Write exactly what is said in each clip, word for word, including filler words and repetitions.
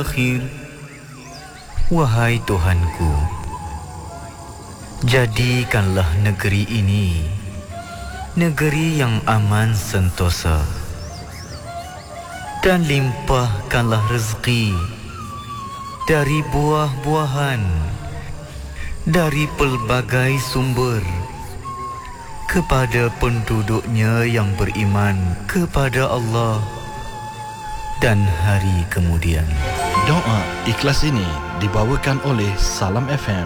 akhir. Wahai Tuhanku, jadikanlah negeri ini negeri yang aman sentosa, dan limpahkanlah rezeki dari buah-buahan, dari pelbagai sumber, kepada penduduknya yang beriman kepada Allah dan hari kemudian. Doa ikhlas ini dibawakan oleh Salam F M.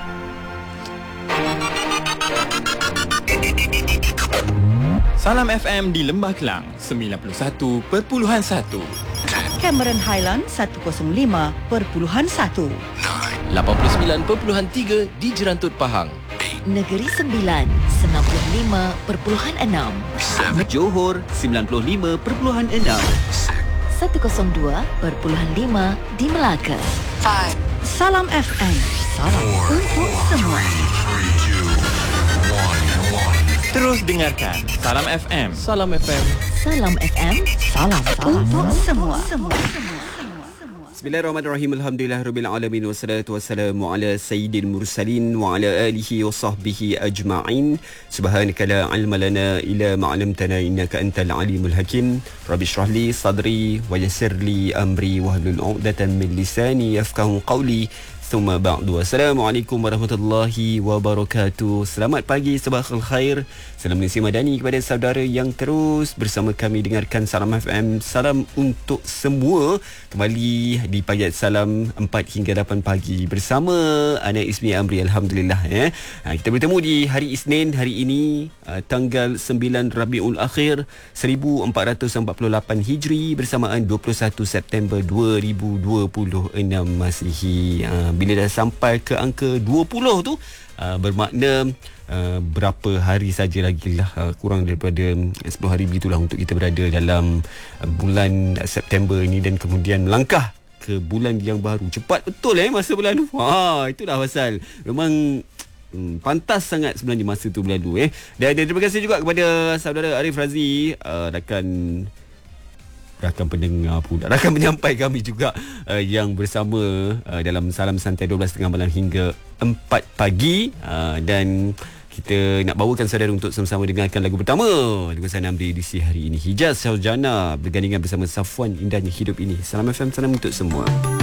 Salam F M di Lembah Kelang sembilan puluh satu perpuluhan satu, Cameron Highland seratus lima perpuluhan satu, lapan puluh sembilan perpuluhan tiga di Jerantut Pahang, Negeri Sembilan sembilan puluh lima perpuluhan enam, Johor sembilan puluh lima perpuluhan enam, seratus dua perpuluhan lima di Melaka. Salam F M, salam untuk semua. Terus dengarkan Salam F M. Salam F M. Salam F M, salam Untuk semua. semua. Bismillahirrahmanirrahim. Alhamdulillahirabbil alamin wassalatu wassalamu ala sayyidil mursalin wa ala alihi wa sahbihi ajma'in. Subhanaka la ilma lana illa ma 'allamtana innaka antal alimul hakim. Rabbi shrah li sadri wa yassir li amri wahlul 'uqdatam min lisani yafqahu qawli. Thumma ba'du. Assalamualaikum warahmatullahi wabarakatuh. Selamat pagi, sabakhul khair. Salam Malaysia Madani kepada saudara yang terus bersama kami dengarkan Salam F M. Salam untuk semua. Kembali di Pagi Salam empat hingga lapan pagi bersama Ana Ismi Amri. Alhamdulillah ya. Ha, kita bertemu di hari Isnin hari ini, uh, tanggal sembilan Rabiul Akhir seribu empat ratus empat puluh lapan Hijri, bersamaan dua puluh satu September dua ribu dua puluh enam Masihi. Uh, bila dah sampai ke angka dua puluh tu, uh, bermakna uh, berapa hari saja lagi lah, uh, kurang daripada sepuluh hari begitulah untuk kita berada dalam uh, bulan September ini dan kemudian melangkah ke bulan yang baru. Cepat betul eh masa berlalu. Ha, itulah pasal memang Hmm, pantas sangat sebenarnya masa tu berlalu eh. Dan, dan terima kasih juga kepada saudara Arif Razi, uh, rakan rakan pendengar pula, rakan penyampai kami juga uh, yang bersama uh, dalam Salam Santai dua belas tiga puluh malam hingga empat pagi, uh, dan kita nak bawakan saudara untuk sama-sama dengarkan lagu pertama dengan Sana Amri edisi hari ini, Hijaz Syaljana bergandingan bersama Safwan, Indahnya Hidup Ini. Salam F M, salam untuk semua.